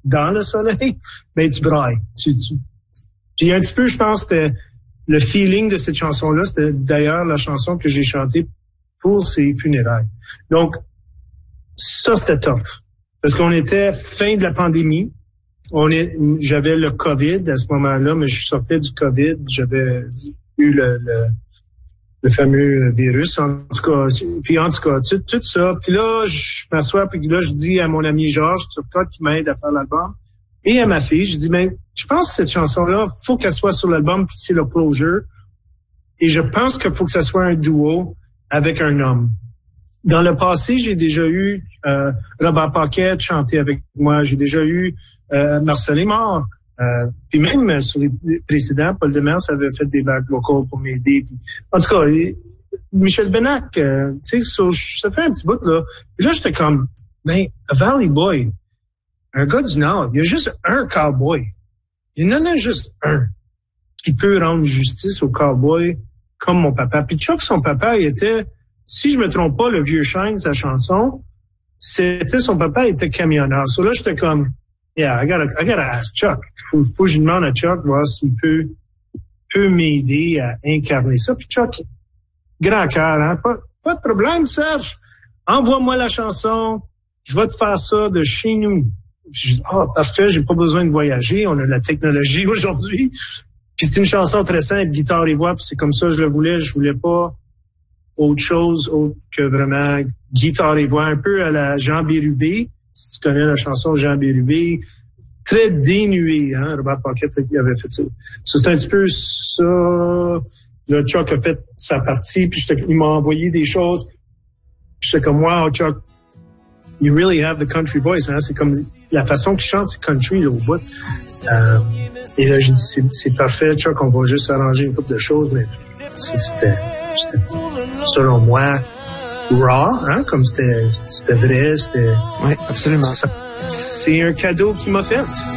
dans le soleil, ben tu brailles. Puis un petit peu, je pense, c'était le feeling de cette chanson-là. C'était d'ailleurs la chanson que j'ai chantée pour ses funérailles. Donc, ça, c'était top. Parce qu'on était fin de la pandémie. J'avais le COVID à ce moment-là, mais je sortais du COVID. J'avais eu le fameux virus, en tout cas. Puis en tout cas, tout ça. Puis là, je m'assois, puis là, je dis à mon ami Georges Turcotte qui m'aide à faire l'album, et à ma fille, je dis, mais je pense que cette chanson-là, faut qu'elle soit sur l'album, puis c'est le closure. Et je pense qu'il faut que ça soit un duo avec un homme. Dans le passé, j'ai déjà eu Robert Paquette chanter avec moi. J'ai déjà eu Marcel Aymard. Puis même sur les précédents, Paul Demers avait fait des back vocals pour m'aider. Puis, en tout cas, Michel Benac, tu sais, ça fait un petit bout là. Puis là, j'étais comme, ben, a Valley Boy, un gars du Nord, il y a juste un cowboy. Il y en a juste un qui peut rendre justice au cowboy comme mon papa. Puis Chuck, son papa, il était, si je me trompe pas, le vieux Shine, sa chanson, son papa était camionneur. So là, j'étais comme, yeah, I gotta ask Chuck. Faut que je demande à Chuck, voir s'il peut m'aider à incarner ça. Puis Chuck, grand cœur, hein? Pas de problème, Serge. Envoie-moi la chanson. Je vais te faire ça de chez nous. Je dis, parfait, j'ai pas besoin de voyager. On a de la technologie aujourd'hui. Puis c'est une chanson très simple, guitare et voix, puis c'est comme ça que je le voulais. Je voulais pas autre chose que vraiment guitare et voix, un peu à la Jean Bérubé. Si tu connais la chanson Jean Bérubé, très dénué, hein, Robert Paquette qui avait fait ça. C'est un petit peu ça. Le Chuck a fait sa partie, puis il m'a envoyé des choses. J'étais comme, wow, Chuck, you really have the country voice, hein. C'est comme la façon qu'il chante, c'est country, là, au bout. Et là, j'ai dit, c'est parfait, Chuck, on va juste arranger une couple de choses, mais c'était selon moi, raw, hein, comme c'était vrai, c'était... Oui, absolument. C'est un cadeau qu'il m'a fait.